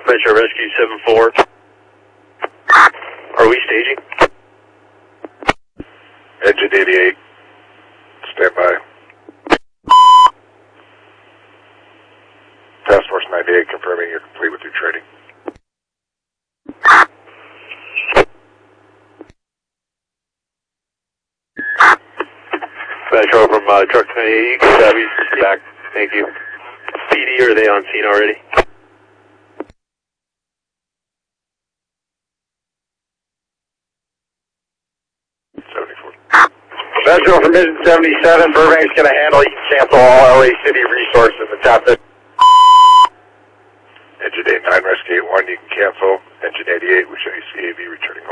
Metro Rescue 74. Are we staging? Engine 88. Stand by. Task Force 98 confirming you're complete with your training. Metro from Truck 98, you can have you back. Thank you. PD, are they on scene already? Metro from Mission 77, Burbank's going to handle. You can cancel all LA City resources and tap it. Engine 89, Rescue 81, you can cancel. Engine 88, we show you CAV returning home.